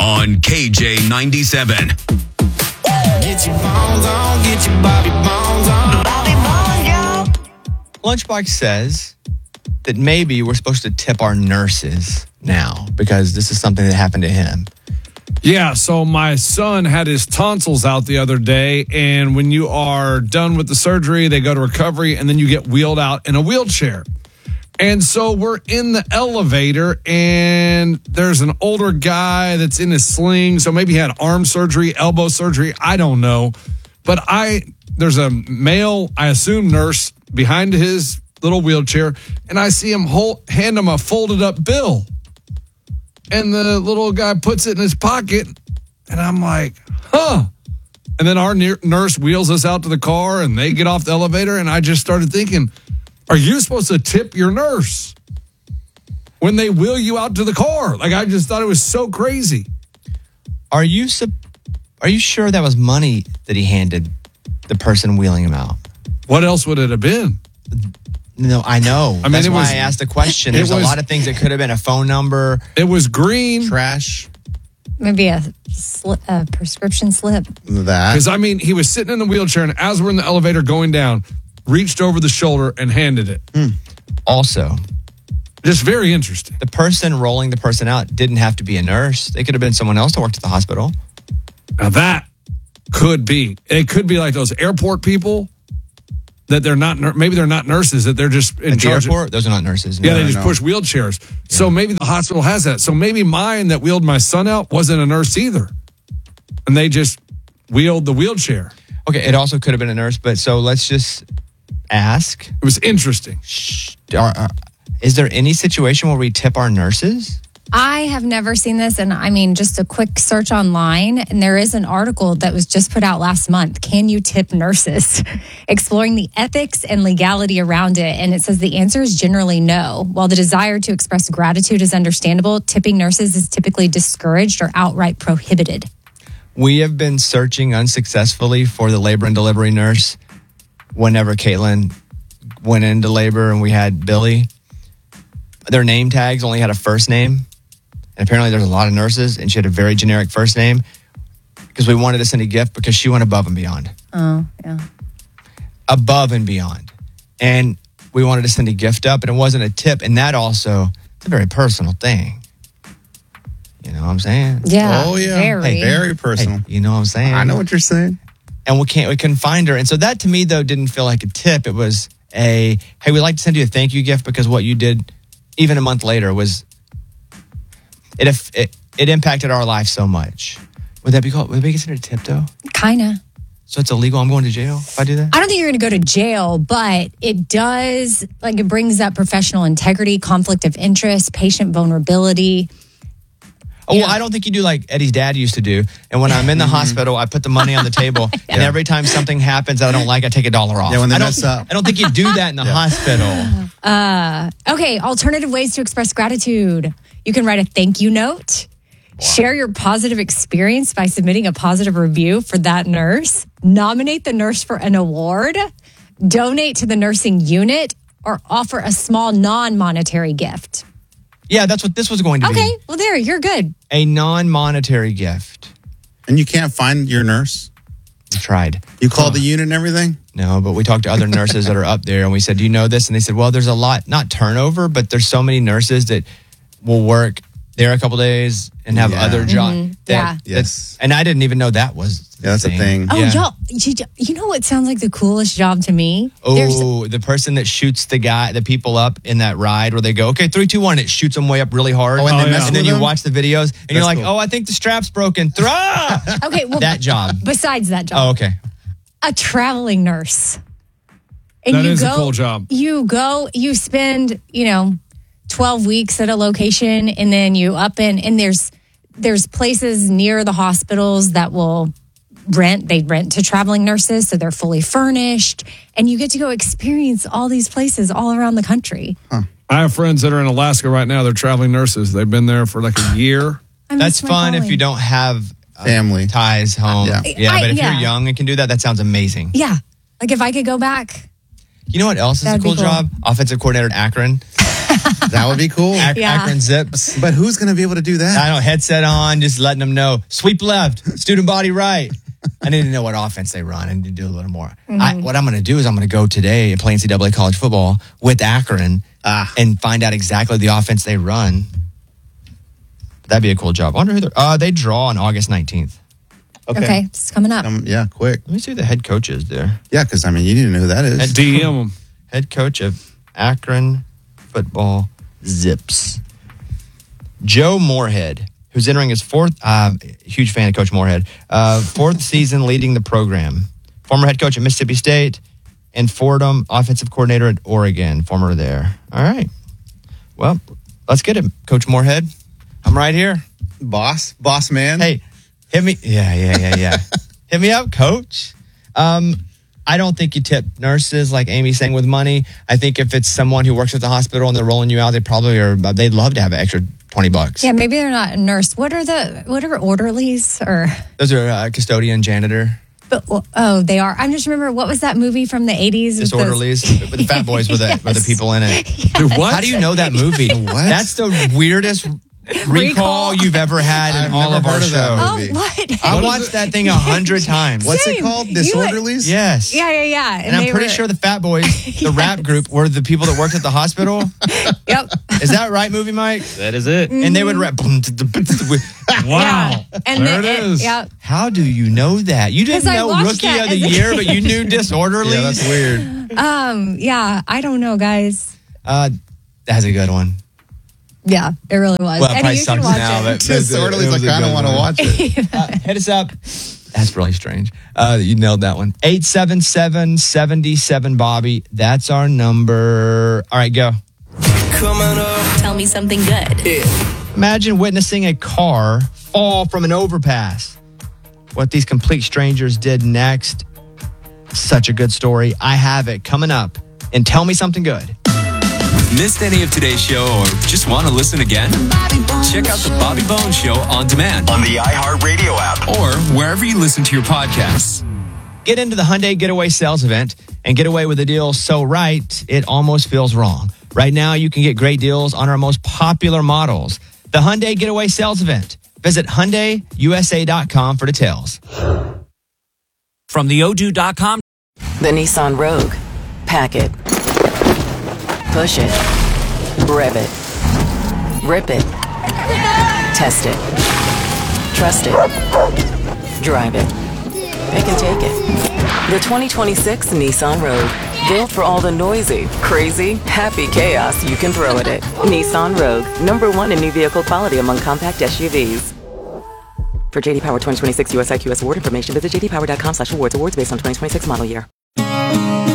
on KJ97. Get your bones on, get your Bobby bones on. Bobby bones, yo. Lunchbox says that maybe we're supposed to tip our nurses now because this is something that happened to him. Yeah, so my son had his tonsils out the other day, and when you are done with the surgery, they go to recovery, and then you get wheeled out in a wheelchair. And so we're in the elevator, and there's an older guy that's in his sling, so maybe he had arm surgery, elbow surgery, I don't know. But there's a male, I assume, nurse behind his little wheelchair, and I see him hand him a folded up bill. And the little guy puts it in his pocket, and I'm like, huh. And then our nurse wheels us out to the car, and they get off the elevator, and I just started thinking, are you supposed to tip your nurse when they wheel you out to the car? Like, I just thought it was so crazy. Are you sure that was money that he handed the person wheeling him out? What else would it have been? No, I know. I mean, that's why I asked the question. There's a lot of things. It could have been a phone number. It was green. Trash. Maybe a prescription slip. That. Because, I mean, he was sitting in the wheelchair, and as we're in the elevator going down, reached over the shoulder and handed it. Also, just very interesting. The person rolling the person out didn't have to be a nurse. They could have been someone else that worked at the hospital. Now, that could be. It could be like those airport people. That they're not, maybe they're not nurses, that they're just in charge. At the airport? Those are not nurses. Yeah, they just push wheelchairs. Yeah. So maybe the hospital has that. So maybe mine that wheeled my son out wasn't a nurse either. And they just wheeled the wheelchair. Okay, it also could have been a nurse, but so let's just ask. It was interesting. Is there any situation where we tip our nurses? I have never seen this, and I mean, just a quick search online, and there is an article that was just put out last month, Can You Tip Nurses? Exploring the ethics and legality around it, and it says the answer is generally no. While the desire to express gratitude is understandable, tipping nurses is typically discouraged or outright prohibited. We have been searching unsuccessfully for the labor and delivery nurse whenever Caitlin went into labor and we had Billy. Their name tags only had a first name. And apparently there's a lot of nurses, and she had a very generic first name because we wanted to send a gift because she went above and beyond. Oh, yeah. Above and beyond. And we wanted to send a gift up, and it wasn't a tip. And that also, it's a very personal thing. You know what I'm saying? Yeah. Oh, yeah. Very personal. Hey, you know what I'm saying? I know what you're saying. And we couldn't find her. And so that to me, though, didn't feel like a tip. It was hey, we'd like to send you a thank you gift because what you did, even a month later, was... It impacted our life so much. Would that be considered a tip, though? Kinda. So it's illegal. I'm going to jail if I do that? I don't think you're going to go to jail, but it does, it brings up professional integrity, conflict of interest, patient vulnerability. Oh, well, I don't think you do like Eddie's dad used to do. And when I'm in the hospital, I put the money on the table. And every time something happens that I don't like, I take $1 off. Yeah, when they mess up. I don't think you do that in the hospital. Okay, alternative ways to express gratitude. You can write a thank you note. Wow. Share your positive experience by submitting a positive review for that nurse. Nominate the nurse for an award. Donate to the nursing unit or offer a small non-monetary gift. Yeah, that's what this was going to be. Okay, well there, you're good. A non-monetary gift. And you can't find your nurse? We tried. You called the unit and everything? No, but we talked to other nurses that are up there and we said, do you know this? And they said, well, there's a lot, not turnover, but there's so many nurses that will work there a couple days and have other jobs. Mm-hmm. Yes. And I didn't even know that was that's a thing. Oh, y'all, you know what sounds like the coolest job to me? Oh, the person that shoots the people up in that ride where they go, okay, 3, 2, 1, it shoots them way up really hard. Oh, and then you watch the videos and you're like, cool. oh, I think the strap's broken. Okay, well, that job. Besides that job. Oh, okay. A traveling nurse. And that is a cool job. You spend, 12 weeks at a location and then you and there's places near the hospitals that will rent to traveling nurses, so they're fully furnished, and you get to go experience all these places all around the country. I have friends that are in Alaska right now. They're traveling nurses. They've been there for like a year. That's fun if you don't have family ties home. But if you're young and can do that, that sounds amazing. Yeah. Like if I could go back. You know what else is a cool job? Offensive coordinator at Akron. That would be cool. Yeah. Akron Zips. But who's going to be able to do that? I don't know, headset on, just letting them know, sweep left, student body right. I need to know what offense they run and to do a little more. What I'm going to do is I'm going to go today and play NCAA college football with Akron and find out exactly the offense they run. That'd be a cool job. I wonder who they draw on August 19th. Okay, it's coming up. Yeah, quick. Let me see who the head coach is there. Yeah, because, I mean, you need to know who that is. DM them. Head coach of Akron football Zips. Joe Moorhead, who's entering his fourth, huge fan of Coach Moorhead, fourth season leading the program. Former head coach at Mississippi State and Fordham, offensive coordinator at Oregon, former there. All right. Well, let's get it, Coach Moorhead. I'm right here. Boss man. Hey, hit me. Yeah. Hit me up, Coach. I don't think you tip nurses like Amy's saying with money. I think if it's someone who works at the hospital and they're rolling you out, they'd love to have an extra $20. Yeah, maybe they're not a nurse. What are orderlies or? Those are custodian, janitor. But, they are. I just remember, what was that movie from the 80s? Disorderlies. With the fat boys were the people in it. Dude, what? How do you know that movie? What? That's the weirdest recall you've ever had in I've all never of our heard of that shows. movie. Oh, what? I watched that thing 100 times. What's Same. it called? You- Disorderlies? Yes. Yeah. And I'm pretty sure the Fat Boys, the rap group, were the people that worked at the hospital. Yep. Is that right, Movie Mike? That is it. And they would rap. Wow. Yeah. And there it is. Yeah. How do you know that? You didn't 'Cause I know watched Rookie that of the as a Year, kid. but you knew Disorderlies? Yeah, that's weird. Yeah. I don't know, guys. That's a good one. Yeah, it really was. Well, it Eddie, probably you should sucks watch now, it. but Disorderlies, I kind of want to watch it. Hit us up. That's really strange. You nailed that one. 877-77-Bobby. That's our number. All right, go. Tell me something good. Imagine witnessing a car fall from an overpass. What these complete strangers did next. Such a good story. I have it coming up. And tell me something good. Missed any of today's show or just want to listen again? Check out the Bobby Bones Show on demand On the iHeartRadio app. or wherever you listen to your podcasts. Get into the Hyundai Getaway Sales Event and get away with a deal so right, it almost feels wrong. Right now, you can get great deals on our most popular models. The Hyundai Getaway Sales Event. Visit HyundaiUSA.com for details. From the Odoo.com. The Nissan Rogue. Pack it. Push it. Rev it. Rip it. Test it. Trust it. Drive it. Pick and take it. The 2026 Nissan Rogue. Built for all the noisy, crazy, happy chaos you can throw at it. Nissan Rogue. #1 in new vehicle quality among compact SUVs. For JD Power 2026 US IQS award information, visit jdpower.com/awards. Awards based on 2026 model year.